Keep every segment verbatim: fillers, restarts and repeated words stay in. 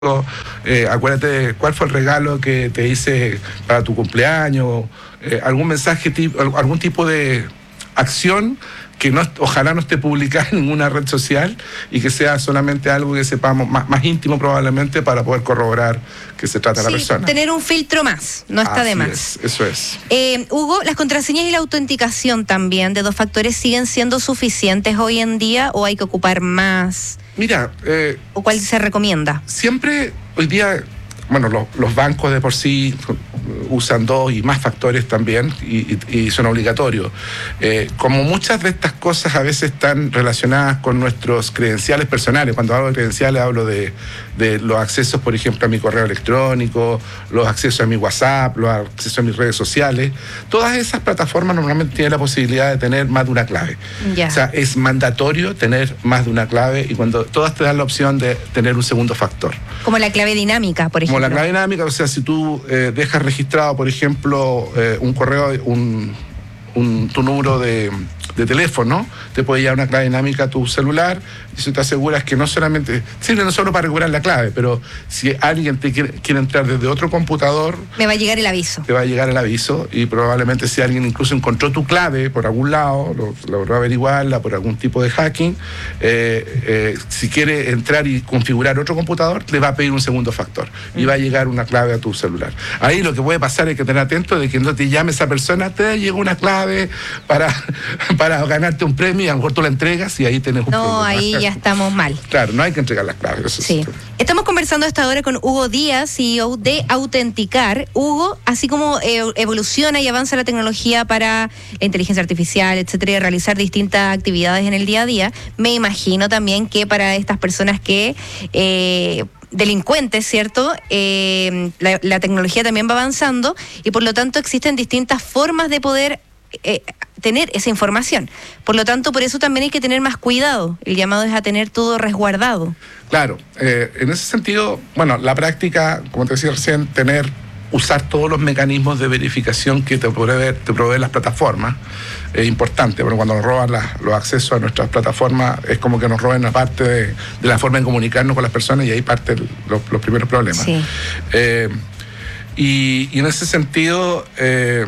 Eh, acuérdate cuál fue el regalo que te hice para tu cumpleaños, eh, algún mensaje, algún tipo de acción que no, ojalá no esté publicada en ninguna red social y que sea solamente algo que sepamos más, más íntimo probablemente para poder corroborar que se trata de sí, la persona. Tener un filtro más, no está Así de más. Es, eso es. Eh, Hugo, ¿las contraseñas y la autenticación también de dos factores siguen siendo suficientes hoy en día o hay que ocupar más? Mira, eh, ¿O cuál se recomienda? Siempre, hoy día, bueno, los, los bancos de por sí usan dos y más factores también y, y, y son obligatorios. Eh, como muchas de estas cosas a veces están relacionadas con nuestros credenciales personales, cuando hablo de credenciales hablo de, de los accesos, por ejemplo, a mi correo electrónico, los accesos a mi WhatsApp, los accesos a mis redes sociales, todas esas plataformas normalmente tienen la posibilidad de tener más de una clave. Ya. O sea, es mandatorio tener más de una clave y cuando todas te dan la opción de tener un segundo factor. Como la clave dinámica, por ejemplo. Como la clave dinámica, o sea, si tú eh, dejas registrado, por ejemplo, eh, un correo, un, un, tu número de, de teléfono, te puede llevar una clave dinámica a tu celular y eso te aseguras que no solamente, sirve no solo para recuperar la clave, pero si alguien te quiere, quiere entrar desde otro computador, me va a llegar el aviso. Te va a llegar el aviso y probablemente si alguien incluso encontró tu clave por algún lado, lo, logró averiguarla por algún tipo de hacking, eh, eh, si quiere entrar y configurar otro computador, le va a pedir un segundo factor y va a llegar una clave a tu celular. Ahí lo que puede pasar es que tener atento de que no te llame esa persona, te llegó una clave para, para ganarte un premio y a lo mejor tú la entregas y ahí tenés un no, problema. No, ahí ya estamos mal. Claro, no hay que entregar las claves. Eso sí. sí. Estamos conversando esta hora con Hugo Díaz, C E O de Autenticar. Hugo, así como eh, evoluciona y avanza la tecnología para la inteligencia artificial, etcétera, y realizar distintas actividades en el día a día, me imagino también que para estas personas que... Eh, delincuentes, ¿cierto? Eh, la, la tecnología también va avanzando y por lo tanto existen distintas formas de poder eh, tener esa información. Por lo tanto, por eso también hay que tener más cuidado. El llamado es a tener todo resguardado. Claro, eh, en ese sentido, bueno, la práctica, como te decía recién, tener, usar todos los mecanismos de verificación que te proveen, te proveen las plataformas es importante, pero cuando nos roban las, los accesos a nuestras plataformas es como que nos roben una parte de, de la forma de comunicarnos con las personas y ahí parten los, los primeros problemas. Sí. Eh, y, y en ese sentido... Eh,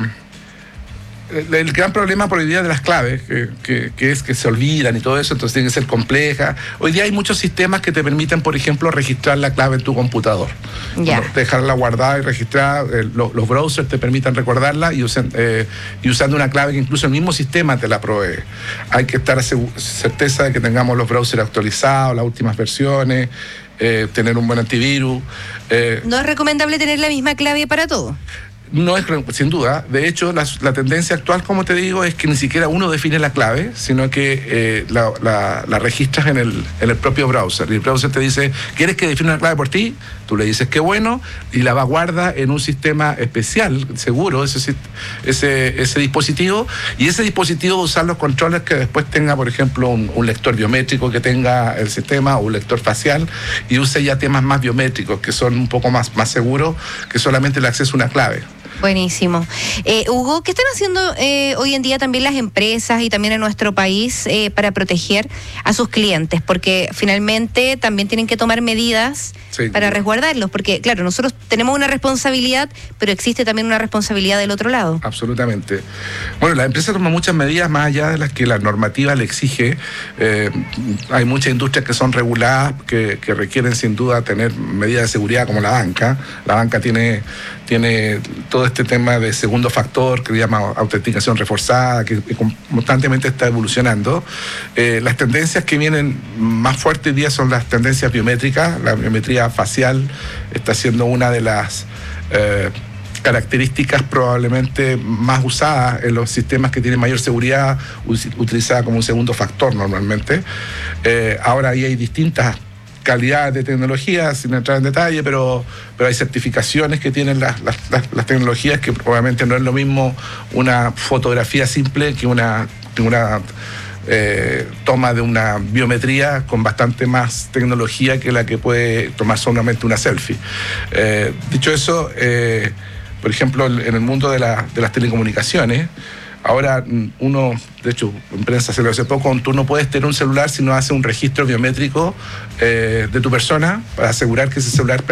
el gran problema por hoy día de las claves, que, que, que es que se olvidan y todo eso, entonces tiene que ser compleja. Hoy día hay muchos sistemas que te permiten, por ejemplo, registrar la clave en tu computador. Ya. Bueno, dejarla guardada y registrar, eh, lo, los browsers te permiten recordarla y, usen, eh, y usando una clave que incluso el mismo sistema te la provee. Hay que estar certeza de que tengamos los browsers actualizados, las últimas versiones, eh, tener un buen antivirus. Eh, ¿No es recomendable tener la misma clave para todo? No es, sin duda. De hecho, la, la tendencia actual, como te digo, es que ni siquiera uno define la clave, sino que eh, la, la, la registras en el, en el propio browser. Y el browser te dice, ¿quieres que define una clave por ti? Tú le dices que bueno, y la va guarda en un sistema especial, seguro, ese, ese, ese dispositivo. Y ese dispositivo va a usar los controles que después tenga, por ejemplo, un, un lector biométrico que tenga el sistema, o un lector facial, y use ya temas más biométricos, que son un poco más, más seguros que solamente el acceso a una clave. Buenísimo. Eh, Hugo, ¿qué están haciendo eh, hoy en día también las empresas y también en nuestro país eh, para proteger a sus clientes? Porque finalmente también tienen que tomar medidas sí, para claro. resguardarlos, porque claro, nosotros tenemos una responsabilidad, pero existe también una responsabilidad del otro lado. Absolutamente. Bueno, la empresa toma muchas medidas más allá de las que la normativa le exige. Eh, hay muchas industrias que son reguladas, que, que requieren sin duda tener medidas de seguridad como la banca. La banca tiene, tiene todo este tema de segundo factor que se llama autenticación reforzada, que constantemente está evolucionando. Eh, las tendencias que vienen más fuertes hoy día son las tendencias biométricas. La biometría facial está siendo una de las eh, características probablemente más usadas en los sistemas que tienen mayor seguridad, utilizada como un segundo factor normalmente. Eh, ahora ahí hay distintas calidades de tecnología, sin entrar en detalle, pero, pero hay certificaciones que tienen las, las, las tecnologías, que obviamente no es lo mismo una fotografía simple que una, que una eh, toma de una biometría con bastante más tecnología que la que puede tomar solamente una selfie. Eh, dicho eso, eh, por ejemplo, en el mundo de, la, de las telecomunicaciones, Ahora uno, de hecho, en prensa se lo hace poco, tú no puedes tener un celular si no hace un registro biométrico eh, de tu persona para asegurar que ese celular